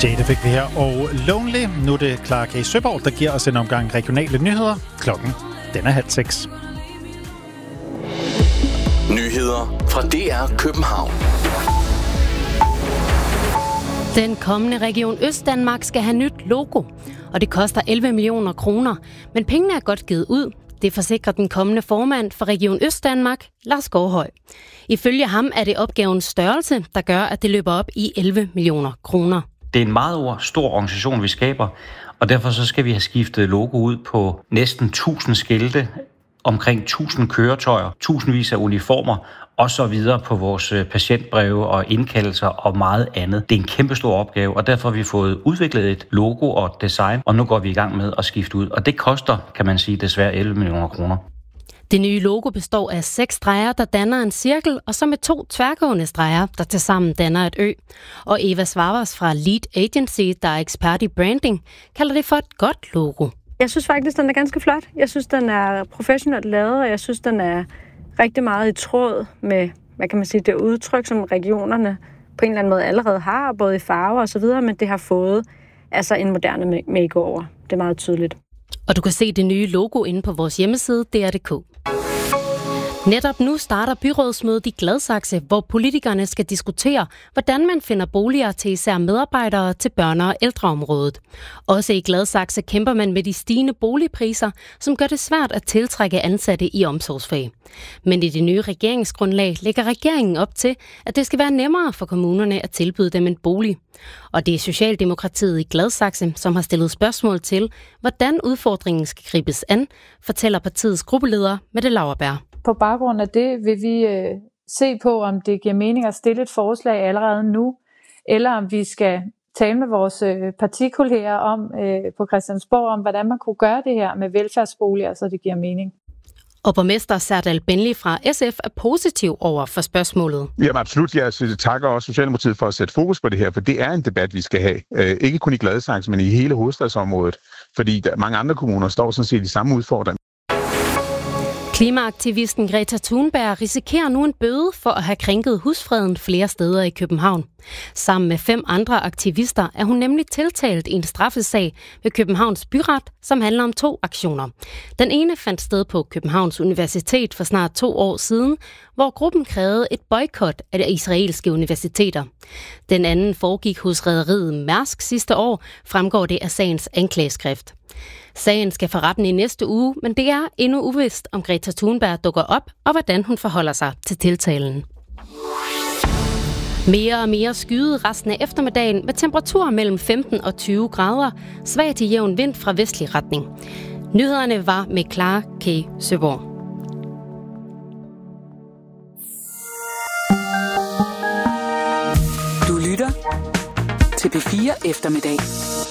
Jade fik vi her, og Lonely. Nu er det Clara K. Søborg, der giver os en omgang regionale nyheder. Klokken, den er 5:30. Nyheder fra DR København. Den kommende Region Østdanmark skal have nyt logo, og det koster 11 millioner kroner. Men pengene er godt givet ud. Det forsikrer den kommende formand for Region Østdanmark, Lars Gårdhøj. Ifølge ham er det opgavens størrelse, der gør, at det løber op i 11 millioner kroner. Det er en meget stor organisation, vi skaber, og derfor så skal vi have skiftet logo ud på næsten 1000 skilte, omkring 1000 køretøjer, tusindvis af uniformer og så videre på vores patientbreve og indkaldelser og meget andet. Det er en kæmpe stor opgave, og derfor har vi fået udviklet et logo og et design, og nu går vi i gang med at skifte ud. Og det koster, kan man sige, desværre 11 millioner kroner. Det nye logo består af 6 streger, der danner en cirkel, og så med 2 tværgående streger, der tilsammen danner et ø. Og Eva Svarvers fra Lead Agency, der er ekspert i branding, kalder det for et godt logo. Jeg synes faktisk, den er ganske flot. Jeg synes, den er professionelt lavet, og jeg synes, den er rigtig meget i tråd med, hvad kan man sige, det udtryk, som regionerne på en eller anden måde allerede har, både i farver og så videre, men det har fået altså en moderne makeover. Det er meget tydeligt. Og du kan se det nye logo inde på vores hjemmeside, dr.dk. Netop nu starter byrådsmødet i Gladsaxe, hvor politikerne skal diskutere, hvordan man finder boliger til især medarbejdere til børne- og ældreområdet. Også i Gladsaxe kæmper man med de stigende boligpriser, som gør det svært at tiltrække ansatte i omsorgsfag. Men i det nye regeringsgrundlag lægger regeringen op til, at det skal være nemmere for kommunerne at tilbyde dem en bolig. Og det er Socialdemokratiet i Gladsaxe, som har stillet spørgsmål til, hvordan udfordringen skal gribes an, fortæller partiets gruppeleder Mette Lauerberg. På baggrund af det vil vi se på, om det giver mening at stille et forslag allerede nu, eller om vi skal tale med vores partikolleger om på Christiansborg, om hvordan man kunne gøre det her med velfærdsboliger, så det giver mening. Og borgmester Serdal Benli fra SF er positiv over for spørgsmålet. Jamen absolut, jeg takker også Socialdemokratiet for at sætte fokus på det her, for det er en debat, vi skal have. Ikke kun i Gladsaxe, men i hele hovedstadsområdet, fordi mange andre kommuner står sådan set i samme udfordring. Klimaaktivisten Greta Thunberg risikerer nu en bøde for at have krænket husfreden flere steder i København. Sammen med 5 andre aktivister er hun nemlig tiltalt i en straffesag ved Københavns Byret, som handler om 2 aktioner. Den ene fandt sted på Københavns Universitet for snart 2 år siden, hvor gruppen krævede et boykot af de israelske universiteter. Den anden foregik hos rederiet Mærsk sidste år, fremgår det af sagens anklageskrift. Sagen skal for retten i næste uge, men det er endnu uvist, om Greta Thunberg dukker op, og hvordan hun forholder sig til tiltalen. Mere og mere skyet resten af eftermiddagen med temperaturer mellem 15 og 20 grader, svag til jævn vind fra vestlig retning. Nyhederne var med Clara K. Søborg. Du lytter til P4 Eftermiddag.